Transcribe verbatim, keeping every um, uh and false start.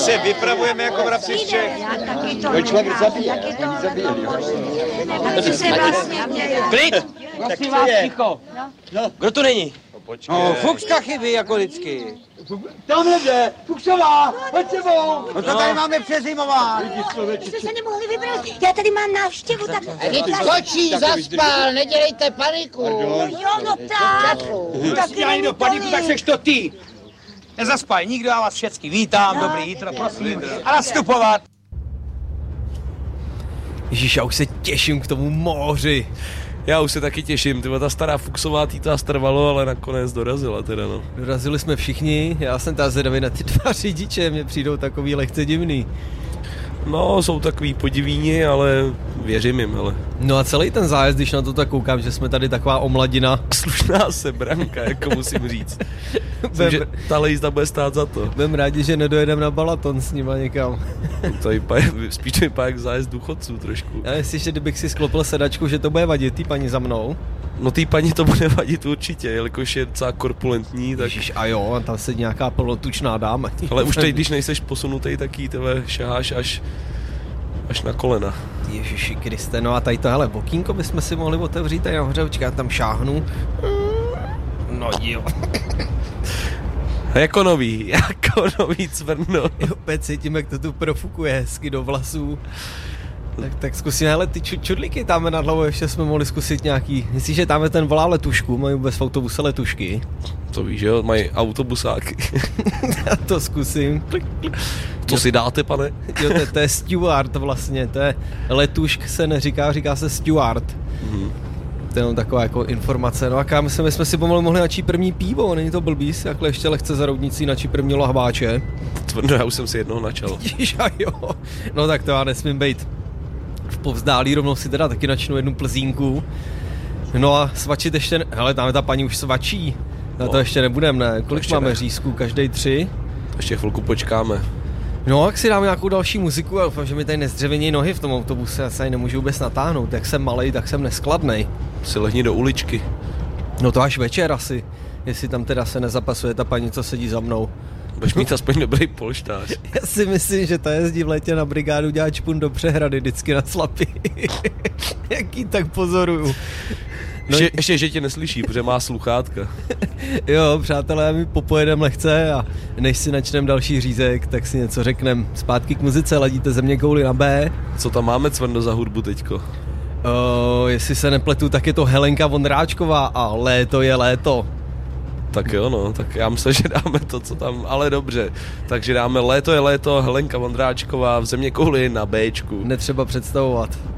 se vypravujeme jako vrabci z Čech. To člověk zabije, není zabíjený. Klid! Prosím vás, ticho. Kdo tu není? No, Fuchska chybí jako vždycky. Tamhle jde, Fuchsová, pojď sebou. No to tady máme přezimovat. Jste se nemohli vybrat, já tady mám návštěvu, tak... Skočí, zaspal, nedělejte paniku. Jo, no tak. Tak Já do paniku, tak seš to ty. Nezaspaj, nikdo, já vás všechny vítám, dobrý jítro, prosím. A nastupovat. Ježíš, já už se těším k tomu moři. Já už se taky těším, tyhle ta stará Fuchsová, tý to strvalo, ale nakonec dorazila teda, no. Dorazili jsme všichni, já jsem ta zvědavý na ty dva řidiče, mně přijdou takový lehce divný. No, jsou takový podivíni, ale věřím jim, ale. No a celý ten zájezd, když na to tak koukám, že jsme tady taková omladina. Slušná sebranka, jako musím říct. Myslím, že tahle jízda bude stát za to. Budem rádi, že nedojedeme na Balaton s nima někam. To vypadá, spíš to vypadá jak zájezd důchodců trošku. Já myslím, že kdybych si sklopil sedačku, že to bude vadit, ty paní za mnou. No tý paní to bude vadit určitě, jelikož je docela korpulentní, tak... Ježiš, a jo, a tam se nějaká plnotučná dáma. Ale už teď, když nejseš posunutej, tak jí tebe šaháš až, až na kolena. Ježiši Kriste, no a tady to, hele, bokínko bychom si mohli otevřít tady nahoře, počkej, já tam šáhnu. No jo. Jako nový, jako nový cvrno. Opět cítím, jak to tu profukuje hezky do vlasů. Tak, tak zkusíme, hele, ty čudlíky tam nad hlavou, ještě jsme mohli zkusit nějaký, myslíš, že tam ten volá letušku, mají vůbec v autobuse letušky? To víš, jo, mají autobusáky. Já to zkusím. Co si dáte, pane? Jo, to, to je steward vlastně, to je letušk se neříká, říká se steward. Mm. To je jenom taková jako informace, no a kámo, my jsme si pomalu mohli načít první pivo, není to blbý, jakhle ještě lehce za roudnicí načít první lahváče. No, já už jsem si jednoho načal. Ježiš, a jo, no tak to já nesmím být v povzdálí, rovnou si teda taky načnu jednu plzínku. No a svačit ještě, ne... hele, tam ta paní už svačí, na no, to ještě nebudem, ne? Kolik máme ne. řízků, každej tři? Ještě chvilku počkáme. No, jak si dáme nějakou další muziku a doufám, že mi tady nezdřevění nohy v tom autobuse, já se tady nemůžu vůbec natáhnout, jak jsem malej, tak jsem neskladnej. Si lehni do uličky. No to až večer asi, jestli tam teda se nezapasuje ta paní, co sedí za mnou. Budeš mít aspoň dobrý polštář. Já si myslím, že ta jezdí v létě na brigádu dělat čpun do Přehrady, vždycky na Slapy. Jaký tak pozoruju. No, ještě, ještě, že tě neslyší, protože má sluchátka. Jo, přátelé, my popojedeme lehce a než si načneme další řízek, tak si něco řekneme. Zpátky k muzice, ladíte Země kouli na B. Co tam máme, Cvrndo, za hudbu teďko? O, jestli se nepletu, tak je to Helenka Vondráčková a Léto je léto. Tak jo, no, tak já myslím, že dáme to, co tam, ale dobře. Takže dáme Léto je léto, Helenka Vondráčková v Země kouli na Bčku. Netřeba představovat.